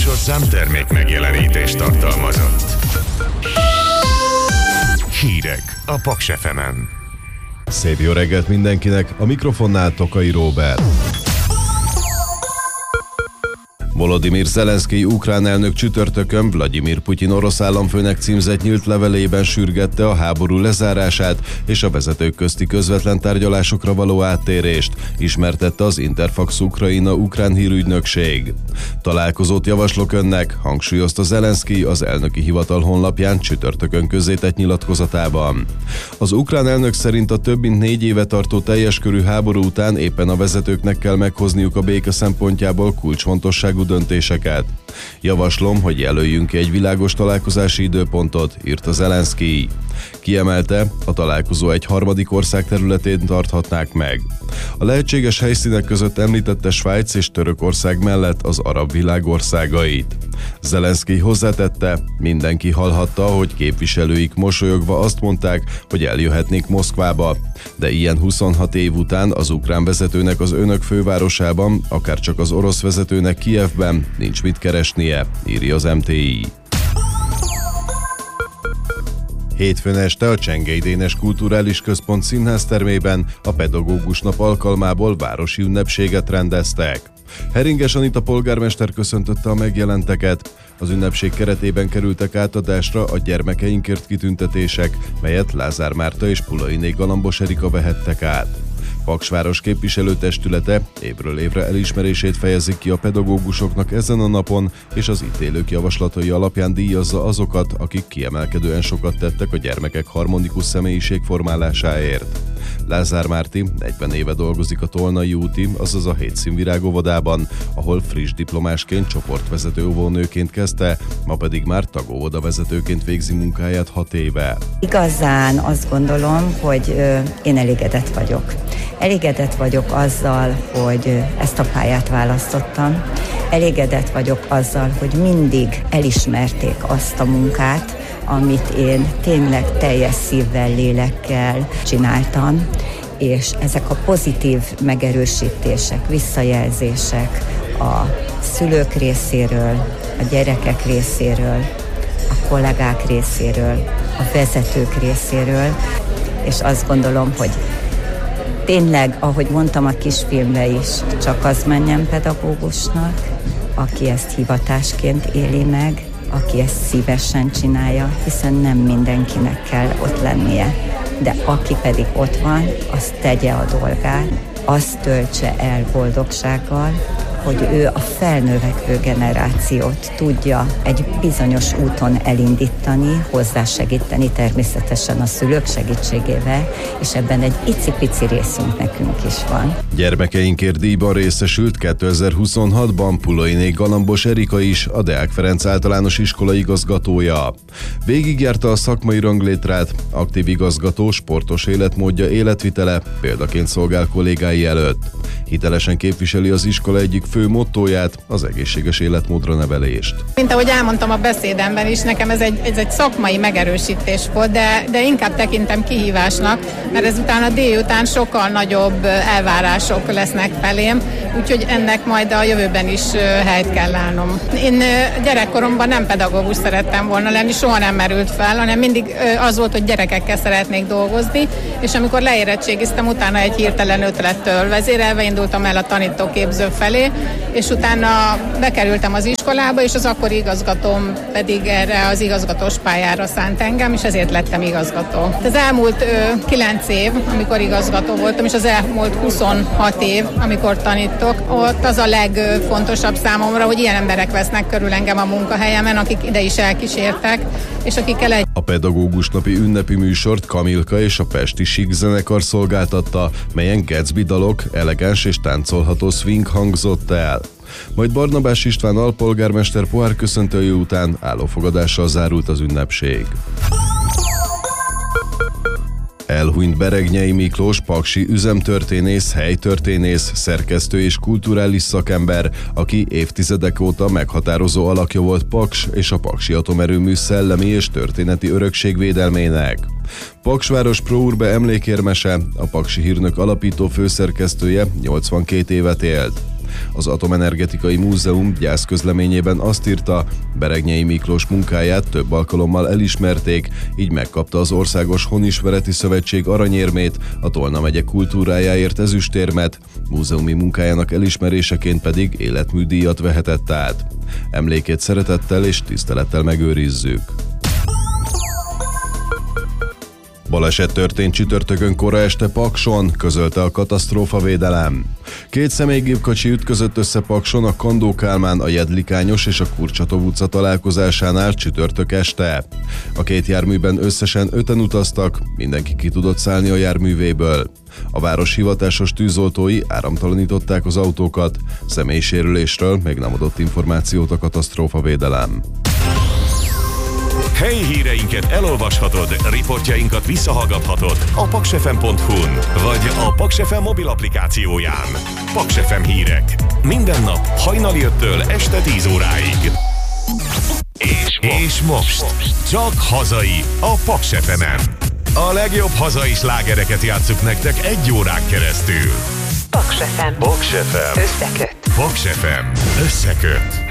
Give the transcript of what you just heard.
műsorszám termék tartalmazott. Hírek a Paks FM-en. Szép jó reggelt mindenkinek, a mikrofonnál Tokai Róbert. Volodymyr Zelenszkij ukrán elnök csütörtökön Vladimir Putyin orosz államfőnek címzett nyílt levelében sürgette a háború lezárását és a vezetők közti közvetlen tárgyalásokra való áttérést, ismertette az Interfax Ukrajna ukrán hírügynökség. Találkozót javaslok önnek, hangsúlyozta Zelenszkij az elnöki hivatal honlapján csütörtökön közzétett nyilatkozatában. Az ukrán elnök szerint a több mint 4 éve tartó teljes körű háború után éppen a vezetőknek kell meghozniuk a béke szempontjából kulcsfontosságú döntéseket. Javaslom, hogy jelöljünk ki egy világos találkozási időpontot, írta Zelenszkij. Kiemelte, a találkozó egy harmadik ország területén tarthatnák meg. A lehetséges helyszínek között említette Svájc és Törökország mellett az arab világ országait. Zelenszkij hozzátette, mindenki hallhatta, hogy képviselőik mosolyogva azt mondták, hogy eljöhetnék Moszkvába. De ilyen 26 év után az ukrán vezetőnek az önök fővárosában, akárcsak az orosz vezetőnek Kijevben nincs mit keresnie, írja az MTI. Hétfőn este a Csengei Dénes Kulturális Központ színháztermében a Pedagógus Nap alkalmából városi ünnepséget rendeztek. Heringes Anita polgármester köszöntötte a megjelenteket. Az ünnepség keretében kerültek átadásra a gyermekeinkért kitüntetések, melyet Lázár Márta és Pulainé Galambos Erika vehettek át. Paksváros képviselőtestülete évről évre elismerését fejezik ki a pedagógusoknak ezen a napon, és az itt élők javaslatai alapján díjazza azokat, akik kiemelkedően sokat tettek a gyermekek harmonikus személyiségformálásáért. Lázár Márti 40 éve dolgozik a Tolnai úti, azaz a Hétszínvirág óvodában, ahol friss diplomásként csoportvezető óvónőként kezdte, ma pedig már tagóvodavezetőként végzi munkáját 6 éve. Igazán azt gondolom, hogy én elégedett vagyok. Elégedett vagyok azzal, hogy ezt a pályát választottam. Elégedett vagyok azzal, hogy mindig elismerték azt a munkát, amit én tényleg teljes szívvel, lélekkel csináltam, és ezek a pozitív megerősítések, visszajelzések a szülők részéről, a gyerekek részéről, a kollégák részéről, a vezetők részéről, és azt gondolom, hogy tényleg, ahogy mondtam a kisfilmben is, csak az menjen pedagógusnak, aki ezt hivatásként éli meg, aki ezt szívesen csinálja, hiszen nem mindenkinek kell ott lennie. De aki pedig ott van, az tegye a dolgát, azt töltse el boldogsággal, hogy ő a felnövekvő generációt tudja egy bizonyos úton elindítani, hozzásegíteni természetesen a szülők segítségével, és ebben egy icipici részünk nekünk is van. Gyermekeinkért díjban részesült 2026-ban Pulainé Galambos Erika is, a Deák Ferenc általános iskola igazgatója. Végigjárta a szakmai ranglétrát, aktív igazgató, sportos életmódja, életvitele példaként szolgál kollégái előtt. Hitelesen képviseli az iskola egyik fő mottóját, az egészséges életmódra nevelést. Mint ahogy elmondtam a beszédemben is, nekem ez egy szakmai megerősítés volt, de inkább tekintem kihívásnak, mert ezután a délután sokkal nagyobb elvárások lesznek felém, úgyhogy ennek majd a jövőben is helyt kell állnom. Én gyerekkoromban nem pedagógus szerettem volna lenni, soha nem merült fel, hanem mindig az volt, hogy gyerekekkel szeretnék dolgozni, és amikor leérettségiztem, utána egy hirtelen ötlettől vezérelve indultam el a tanítóképző felé, és utána bekerültem az iskolába, és az akkori igazgatóm pedig erre az igazgatós pályára szánt engem, és ezért lettem igazgató. Az elmúlt 9 év, amikor igazgató voltam, és az elmúlt 26 év, amikor tanítok, ott az a legfontosabb számomra, hogy ilyen emberek vesznek körül engem a munkahelyemen, akik ide is elkísértek, és akikkel egy... A pedagógus napi ünnepi műsort Kamilka és a Pesti Sík zenekar szolgáltatta, melyen Gatsby dalok, elegáns és táncolható swing hangzott el. Majd Barnabás István alpolgármester pohárköszöntője után állófogadással zárult az ünnepség. Elhunyt Beregnyei Miklós paksi üzemtörténész, helytörténész, szerkesztő és kulturális szakember, aki évtizedek óta meghatározó alakja volt Paks és a paksi atomerőmű szellemi és történeti örökség védelmének. Paksváros Pro Urbe emlékérmese, a Paksi Hírnök alapító főszerkesztője 82 évet élt. Az Atomenergetikai Múzeum gyászközleményében azt írta, Beregnyei Miklós munkáját több alkalommal elismerték, így megkapta az Országos Honismereti Szövetség aranyérmét, a Tolna megye kultúrájáért ezüstérmet, múzeumi munkájának elismeréseként pedig életműdíjat vehetett át. Emlékét szeretettel és tisztelettel megőrizzük. Baleset történt csütörtökön kora este Pakson, közölte a katasztrófavédelem. 2 személygépkocsi ütközött össze Pakson a Kandó Kálmán, a Jedlikányos és a Kurcsatóv utca találkozásánál csütörtök este. A 2 járműben összesen 5-en utaztak, mindenki ki tudott szállni a járművéből. A város hivatásos tűzoltói áramtalanították az autókat, személysérülésről még nem adott információt a katasztrófavédelem. Helyi híreinket elolvashatod, riportjainkat visszahallgathatod a paksfm.hu-n, vagy a Paks FM mobil applikációján. Paks FM hírek. Minden nap hajnali 5-től este 10 óráig. És most csak hazai a Paks FM-en. A legjobb hazai slágereket játsszuk nektek 1 órán keresztül. Paks FM. Paks FM. Összeköt. Paks FM. Összeköt.